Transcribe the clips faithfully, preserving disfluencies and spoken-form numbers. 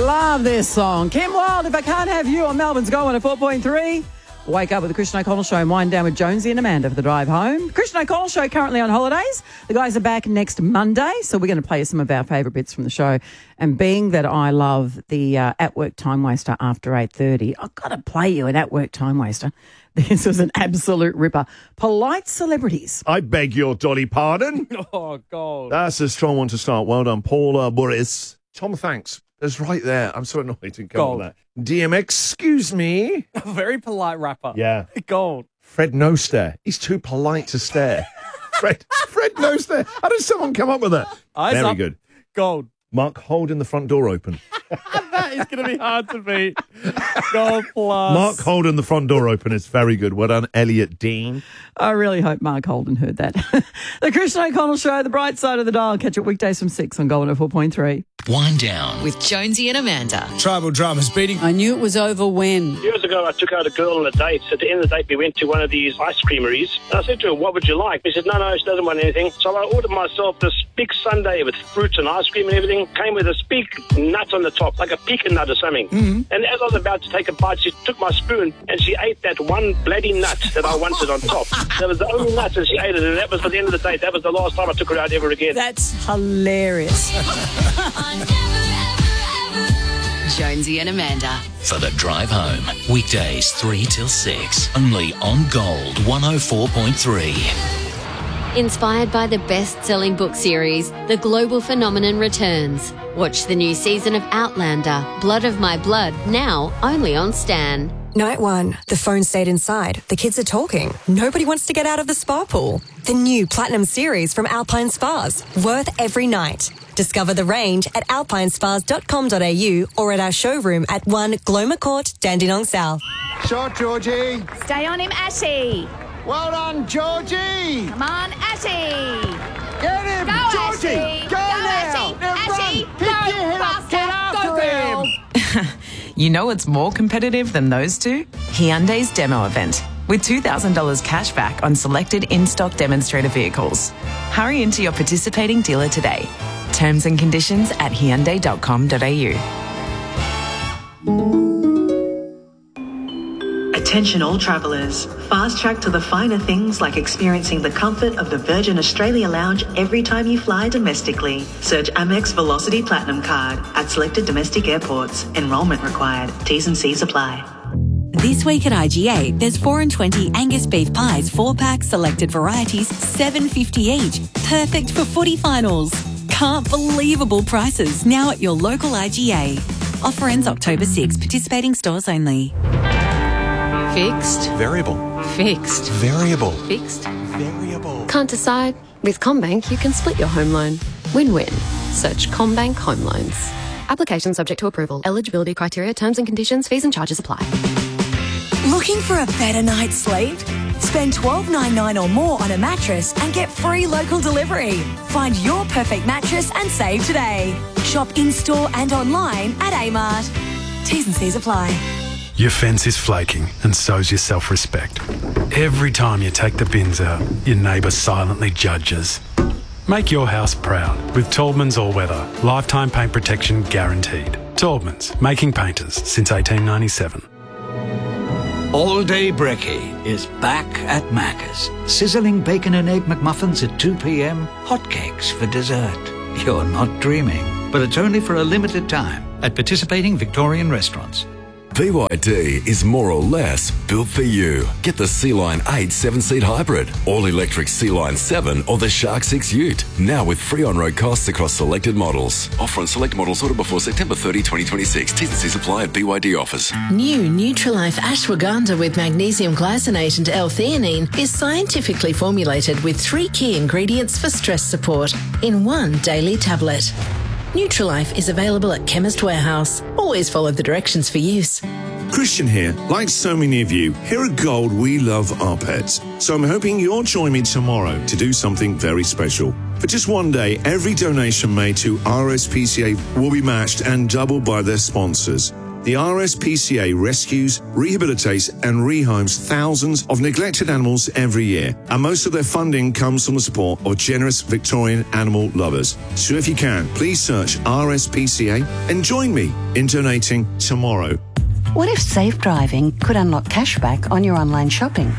love this song. Kim Wilde, If I Can't Have You on Melbourne's Go on at four point three. Wake up with the Christian O'Connell Show and wind down with Jonesy and Amanda for the drive home. Christian O'Connell Show currently on holidays. The guys are back next Monday, so we're going to play you some of our favourite bits from the show. And being that I love the uh, at-work time waster after eight thirty, I've got to play you an at-work time waster. This was an absolute ripper. Polite celebrities. I beg your dolly pardon. Oh, God. That's a strong one to start. Well done, Paula Burris. Tom, thanks. That's right there. I'm so annoyed to come Gold. with that. D M, excuse me. A very polite rapper. Yeah. Gold. Fred No Stare. He's too polite to stare. Fred Fred No Stare. How did someone come up with that? Eyes Very up. good. Gold. Mark holding the front door open. That is going to be hard to beat. Gold plus. Mark holding the front door open is very good. Well done, Elliot Dean. I really hope Mark Holden heard that. The Christian O'Connell Show, the bright side of the dial. Catch it weekdays from six on Golden at four point three. Wind down With Jonesy and Amanda. Tribal drama's beating. I knew it was over when. Years ago, I took out a girl on a date. At the end of the date, we went to one of these ice creameries. And I said to her, what would you like? She said, no, no, she doesn't want anything. So I ordered myself this big sundae with fruit and ice cream and everything. Came with this big nut on the top, like a pecan nut or something. Mm-hmm. And as I was about to take a bite, she took my spoon and she ate that one bloody nut that I wanted on top. That was the only nut, and she ate it. And that was at the end of the date. That was the last time I took her out ever again. That's hilarious. Jonesy and Amanda. for the drive home. Weekdays three till six. Only on Gold one oh four point three. Inspired by the best-selling book series, The Global Phenomenon returns. Watch the new season of Outlander, Blood of My Blood, now only on Stan. Night one, the phone stayed inside. The kids are talking. Nobody wants to get out of the spa pool. The new Platinum series from Alpine Spas, worth every night. Discover the range at alpine spas dot com dot a u or at our showroom at one Gloma Court, Dandenong South. Shot, Georgie. Stay on him, Ashy. Well done, Georgie. Come on, Ashy. Get him, Go, Georgie. Ashy. Go, Go, now. Ashy. Now Ashy. run. Pick Go, your head up. Get faster. after Go, him. girl. You know what's more competitive than those two? Hyundai's demo event, with two thousand dollars cash back on selected in-stock demonstrator vehicles. Hurry into your participating dealer today. Terms and conditions at hyundai dot com dot a u. Attention all travellers. Fast track to the finer things like experiencing the comfort of the Virgin Australia Lounge every time you fly domestically. Search Amex Velocity Platinum Card at selected domestic airports. Enrolment required. T's and C's apply. This week at I G A, there's four and twenty Angus beef pies, four pack, selected varieties, seven fifty each. Perfect for footy finals. Can't believable prices now at your local I G A. Offer ends October sixth. Participating stores only. Fixed. Variable. Fixed. Variable. Fixed. Variable. Can't decide? With CommBank, you can split your home loan. Win-win. Search CommBank Home Loans. Application subject to approval. Eligibility criteria, terms and conditions, fees and charges apply. Looking for a better night's sleep? Spend twelve ninety-nine or more on a mattress and get free local delivery. Find your perfect mattress and save today. Shop in-store and online at Amart. T's and C's apply. Your fence is flaking, and so's your self-respect. Every time you take the bins out, your neighbour silently judges. Make your house proud with Taubman's All-Weather. Lifetime paint protection guaranteed. Taubman's, making painters since eighteen ninety-seven. All Day Brekkie is back at Macca's. Sizzling bacon and egg McMuffins at two p.m. Hotcakes for dessert. You're not dreaming, but it's only for a limited time at participating Victorian restaurants. B Y D is more or less built for you. Get the Sea-Line eight seven-seat hybrid, all-electric Sea-Line seven or the Shark six Ute. Now with free on-road costs across selected models. Offer on select models ordered before September thirtieth, twenty twenty-six. T's and C's apply at B Y D offers. New Nutrilife Ashwagandha with magnesium glycinate and L-theanine is scientifically formulated with three key ingredients for stress support in one daily tablet. Nutrilife is available at Chemist Warehouse. Always follow the directions for use. Christian here. Like so many of you, here at Gold, we love our pets. So I'm hoping you'll join me tomorrow to do something very special. For just one day, every donation made to R S P C A will be matched and doubled by their sponsors. The R S P C A rescues, rehabilitates and rehomes thousands of neglected animals every year, and most of their funding comes from the support of generous Victorian animal lovers. So if you can, please search R S P C A and join me in donating tomorrow. What if safe driving could unlock cashback on your online shopping?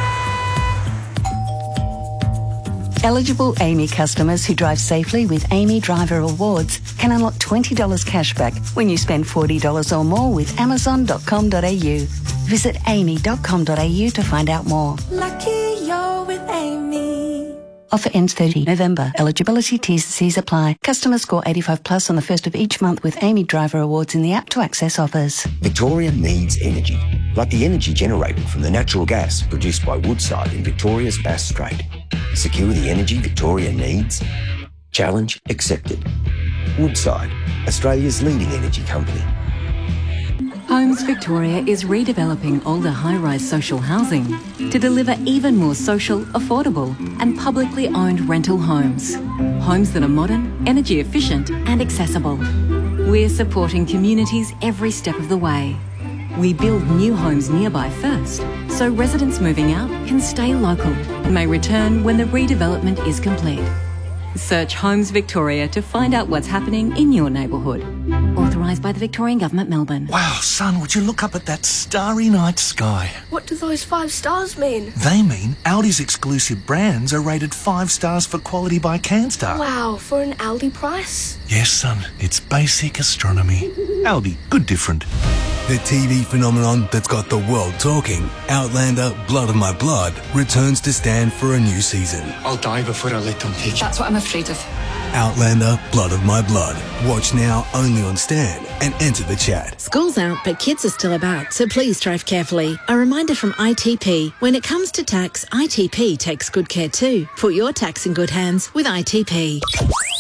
Eligible Amy customers who drive safely with Amy Driver Awards can unlock twenty dollars cashback when you spend forty dollars or more with amazon dot com dot a u. Visit amy dot com dot a u to find out more. Lucky you're with Amy. Offer ends thirtieth November. Eligibility T's and C's apply. Customers score eighty-five plus on the first of each month with Amy Driver Awards in the app to access offers. Victoria needs energy, like the energy generated from the natural gas produced by Woodside in Victoria's Bass Strait. Secure the energy Victoria needs? Challenge accepted. Woodside, Australia's leading energy company. Homes Victoria is redeveloping older high-rise social housing to deliver even more social, affordable and publicly owned rental homes. Homes that are modern, energy efficient and accessible. We're supporting communities every step of the way. We build new homes nearby first, so residents moving out can stay local and may return when the redevelopment is complete. Search Homes Victoria to find out what's happening in your neighbourhood. Authorised by the Victorian Government, Melbourne. Wow, son, would you look up at that starry night sky? What do those five stars mean? They mean Aldi's exclusive brands are rated five stars for quality by CanStar. Wow, for an Aldi price? Yes, son, it's basic astronomy. Aldi, good different. The T V phenomenon that's got the world talking, Outlander Blood of My Blood, returns to stand for a new season. I'll die before I let them take it. That's what I'm afraid of. Outlander Blood of My Blood. Watch now only on Stan and enter the chat. School's out, but kids are still about, so please drive carefully. A reminder from I T P. When it comes to tax, I T P takes good care too. Put your tax in good hands with I T P.